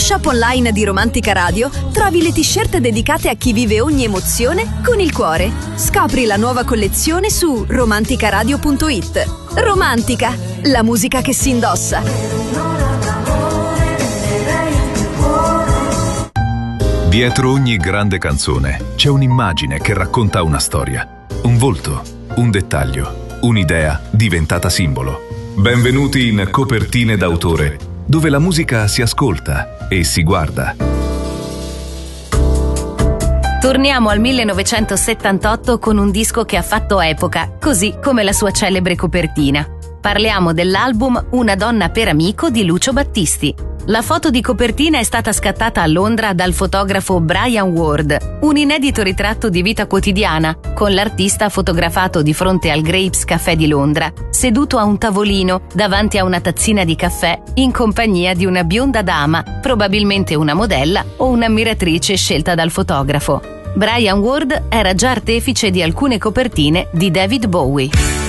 shop online di Romantica Radio trovi le t-shirt dedicate a chi vive ogni emozione con il cuore. Scopri la nuova collezione su romanticaradio.it. Romantica, la musica che si indossa. Dietro ogni grande canzone c'è un'immagine che racconta una storia, un volto, un dettaglio, un'idea diventata simbolo. Benvenuti in Copertine d'autore, dove la musica si ascolta e si guarda. Torniamo al 1978 con un disco che ha fatto epoca, così come la sua celebre copertina. Parliamo dell'album Una donna per amico di Lucio Battisti. La foto di copertina è stata scattata a Londra dal fotografo Brian Ward, un inedito ritratto di vita quotidiana, con l'artista fotografato di fronte al Grapes Café di Londra, seduto a un tavolino davanti a una tazzina di caffè in compagnia di una bionda dama, probabilmente una modella o un'ammiratrice scelta dal fotografo. Brian Ward era già artefice di alcune copertine di David Bowie.